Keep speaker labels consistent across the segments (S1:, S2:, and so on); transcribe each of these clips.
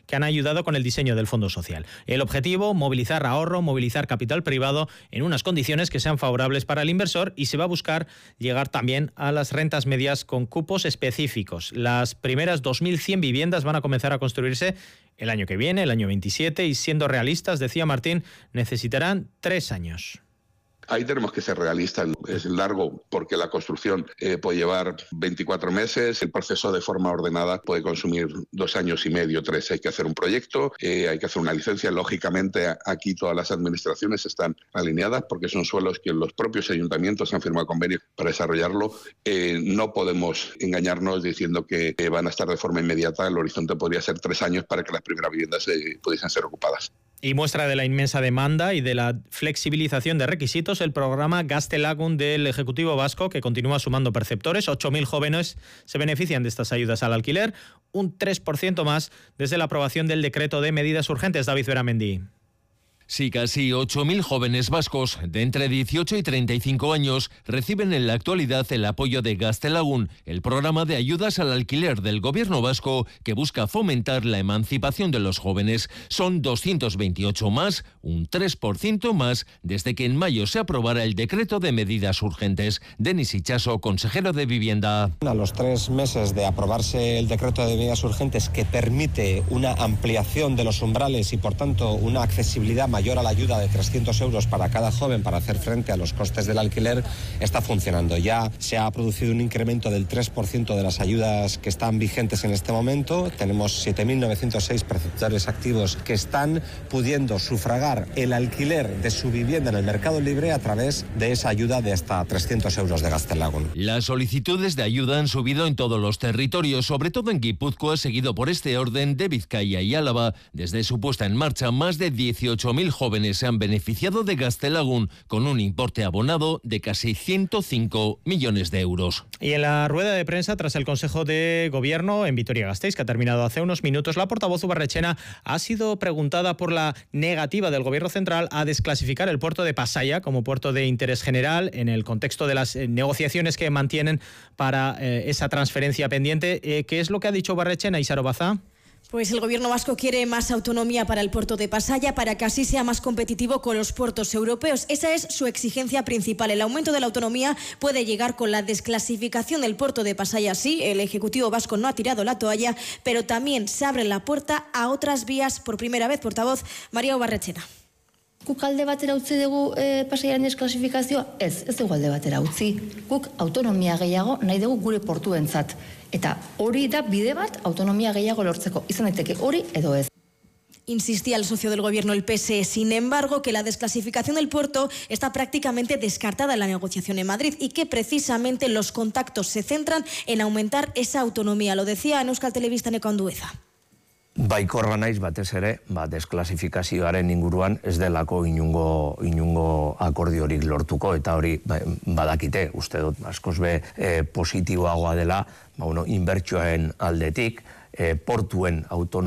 S1: que han ayudado con el diseño del Fondo Social. El objetivo, movilizar ahorro, movilizar capital privado en unas condiciones que sean favorables para el inversor, y se va a buscar llegar también a las rentas medias con cupos específicos. Las primeras 2.100 viviendas van a comenzar a construirse el año que viene, el año 27, y siendo realistas, decía Martín, necesitarán 3 años.
S2: Ahí tenemos que ser realistas. Es largo porque la construcción puede llevar 24 meses. El proceso de forma ordenada puede consumir 2 años y medio, 3. Hay que hacer un proyecto, hay que hacer una licencia. Lógicamente, aquí todas las administraciones están alineadas porque son suelos que los propios ayuntamientos han firmado convenios para desarrollarlo. No podemos engañarnos diciendo que van a estar de forma inmediata. El horizonte podría ser 3 años para que las primeras viviendas pudiesen ser ocupadas.
S1: Y muestra de la inmensa demanda y de la flexibilización de requisitos, el programa Gaztelagun del Ejecutivo Vasco, que continúa sumando perceptores. 8.000 jóvenes se benefician de estas ayudas al alquiler, un 3% más desde la aprobación del decreto de medidas urgentes. David Beramendi.
S3: Sí, casi 8.000 jóvenes vascos de entre 18 y 35 años reciben en la actualidad el apoyo de Gaztelagun, el programa de ayudas al alquiler del Gobierno vasco que busca fomentar la emancipación de los jóvenes. Son 228 más, un 3% más, desde que en mayo se aprobara el decreto de medidas urgentes. Denis Itxaso, consejero de Vivienda.
S4: A los 3 meses de aprobarse el decreto de medidas urgentes, que permite una ampliación de los umbrales y, por tanto, una accesibilidad mayor a la ayuda de 300 euros para cada joven para hacer frente a los costes del alquiler, está funcionando. Ya se ha producido un incremento del 3% de las ayudas que están vigentes en este momento. Tenemos 7.906 perceptores activos que están pudiendo sufragar el alquiler de su vivienda en el mercado libre a través de esa ayuda de hasta 300 euros de Gaztelagun.
S3: Las solicitudes de ayuda han subido en todos los territorios, sobre todo en Guipúzcoa, seguido por este orden de Vizcaya y Álava. Desde su puesta en marcha, más de 18.000 jóvenes se han beneficiado de Gaztelagun con un importe abonado de casi 105 millones de euros.
S1: Y en la rueda de prensa tras el Consejo de Gobierno en Vitoria-Gasteiz, que ha terminado hace unos minutos, la portavoz ubarretxena ha sido preguntada por la negativa del Gobierno central a desclasificar el puerto de Pasaia como puerto de interés general en el contexto de las negociaciones que mantienen para esa transferencia pendiente. ¿Qué es lo que ha dicho Ubarretxena, Isaro Baza?
S5: Pues el Gobierno vasco quiere más autonomía para el puerto de Pasaia para que así sea más competitivo con los puertos europeos. Esa es su exigencia principal. El aumento de la autonomía puede llegar con la desclasificación del puerto de Pasaia. Sí, el Ejecutivo vasco no ha tirado la toalla, pero también se abre la puerta a otras vías por primera vez. Portavoz María Ubarretxena.
S6: Guk alde batera utzi dugu Pasaiaren desklasifikazioa? Ez dugu alde batera utzi. Guk autonomia gehiago nahi dugu gure portuentzat. Eta hori da bide bat autonomia gehiago lortzeko. Izan daiteke hori edo ez.
S5: Insistía el socio del Gobierno, el PSE, sin embargo, que la desclasificación del puerto está prácticamente descartada en la negociación en Madrid y que precisamente los contactos se centran en aumentar esa autonomía. Lo decía en Euskal Telebistan Eko Andueza.
S7: Baikorra naiz batez ere, desklasifikazioaren inguruan ez delako inungo akordiorik lortuko, eta hori badakite, uste dut askoz be positiboagoa dela, inbertsioen aldetik, portuen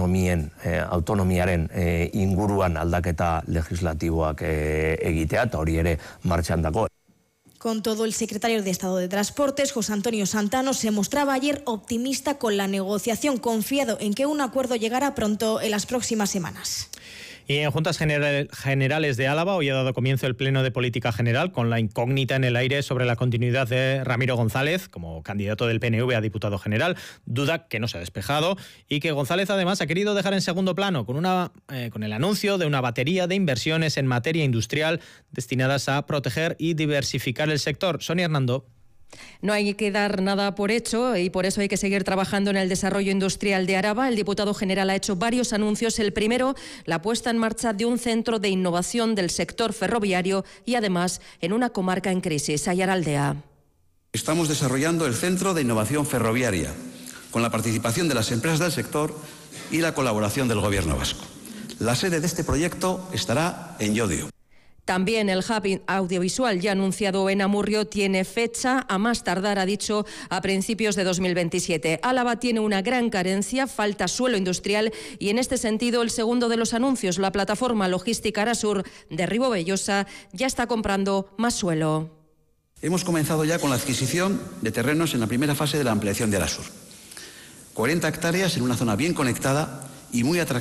S7: autonomiaren inguruan aldaketa legislatiboak egitea, eta hori ere martxan dago.
S5: Con todo, el secretario de Estado de Transportes, José Antonio Santano, se mostraba ayer optimista con la negociación, confiado en que un acuerdo llegará pronto en las próximas semanas.
S1: Y en Juntas Generales de Álava hoy ha dado comienzo el Pleno de Política General con la incógnita en el aire sobre la continuidad de Ramiro González como candidato del PNV a diputado general, duda que no se ha despejado y que González además ha querido dejar en segundo plano con el anuncio de una batería de inversiones en materia industrial destinadas a proteger y diversificar el sector. Sonia Hernando.
S8: No hay que dar nada por hecho y por eso hay que seguir trabajando en el desarrollo industrial de Araba. El diputado general ha hecho varios anuncios. El primero, la puesta en marcha de un centro de innovación del sector ferroviario y además en una comarca en crisis, Aiaraldea.
S9: Estamos desarrollando el Centro de Innovación Ferroviaria con la participación de las empresas del sector y la colaboración del Gobierno vasco. La sede de este proyecto estará en Llodio.
S8: También el hub audiovisual ya anunciado en Amurrio tiene fecha, a más tardar, ha dicho, a principios de 2027. Álava tiene una gran carencia, falta suelo industrial y en este sentido el segundo de los anuncios, la plataforma logística Arasur de Ribobellosa, ya está comprando más suelo.
S9: Hemos comenzado ya con la adquisición de terrenos en la primera fase de la ampliación de Arasur. 40 hectáreas en una zona bien conectada y muy atractiva.